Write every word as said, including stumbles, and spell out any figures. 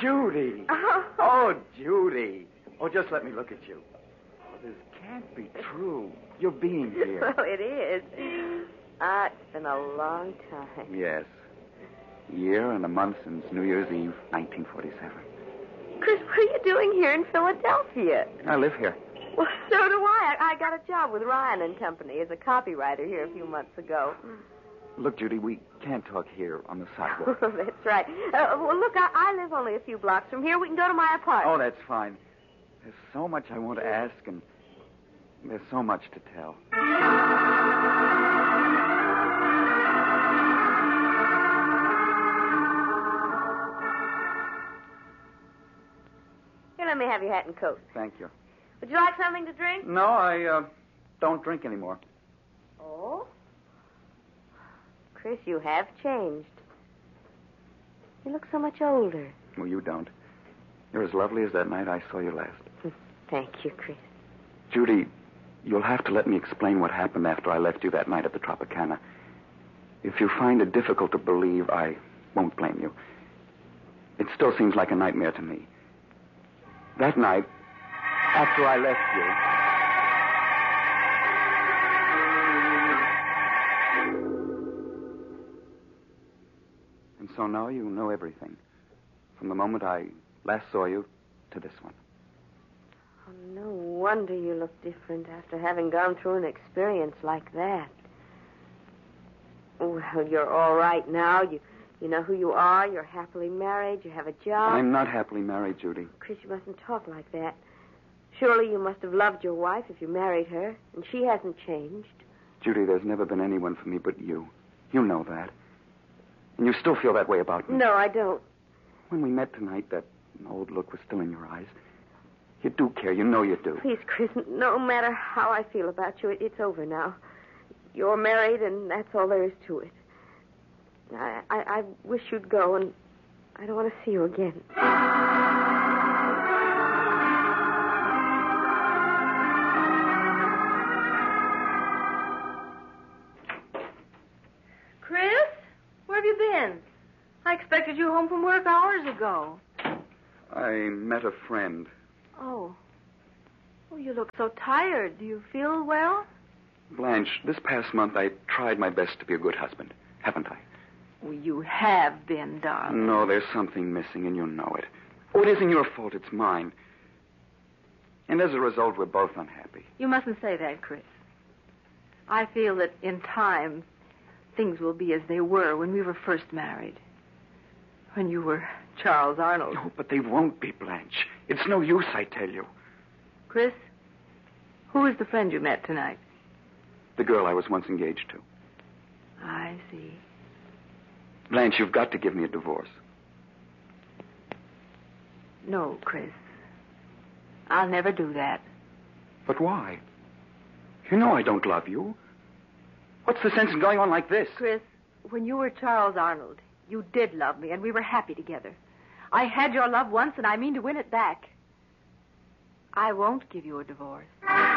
Judy. Oh. Oh, Judy. Oh, just let me look at you. Oh, this can't be true. You're being here. Well, it is. Ah, it's been a long time. Yes. Year and a month since New Year's Eve, nineteen forty-seven. Chris, what are you doing here in Philadelphia? I live here. Well, so do I. I, I got a job with Ryan and Company as a copywriter here a few months ago. Look, Judy, we can't talk here on the sidewalk. That's right. Uh, well, look, I, I live only a few blocks from here. We can go to my apartment. Oh, that's fine. There's so much I want to ask, and there's so much to tell. Here, let me have your hat and coat. Thank you. Would you like something to drink? No, I uh, don't drink anymore. Oh? Chris, you have changed. You look so much older. Well, you don't. You're as lovely as that night I saw you last. Thank you, Chris. Judy, you'll have to let me explain what happened after I left you that night at the Tropicana. If you find it difficult to believe, I won't blame you. It still seems like a nightmare to me. That night, after I left you... And so now you know everything. From the moment I last saw you to this one. Oh, no wonder you look different after having gone through an experience like that. Well, you're all right now. You you know who you are. You're happily married. You have a job. I'm not happily married, Judy. Chris, you mustn't talk like that. Surely you must have loved your wife if you married her, and she hasn't changed. Judy, there's never been anyone for me but you. You know that. And you still feel that way about me. No, I don't. When we met tonight, that old look was still in your eyes. You do care. You know you do. Please, Chris, no matter how I feel about you, it, it's over now. You're married, and that's all there is to it. I, I, I wish you'd go, and I don't want to see you again. Chris? Where have you been? I expected you home from work hours ago. I met a friend. Oh. Oh, you look so tired. Do you feel well? Blanche, this past month I tried my best to be a good husband, haven't I? Well, you have been, darling. No, there's something missing, and you know it. Oh, it isn't your fault. It's mine. And as a result, we're both unhappy. You mustn't say that, Chris. I feel that in time, things will be as they were when we were first married. When you were Charles Arnold. No, but they won't be, Blanche. It's no use, I tell you. Chris, who is the friend you met tonight? The girl I was once engaged to. I see. Blanche, you've got to give me a divorce. No, Chris. I'll never do that. But why? You know I don't love you. What's the sense in going on like this? Chris, when you were Charles Arnold, you did love me, and we were happy together. I had your love once, and I mean to win it back. I won't give you a divorce.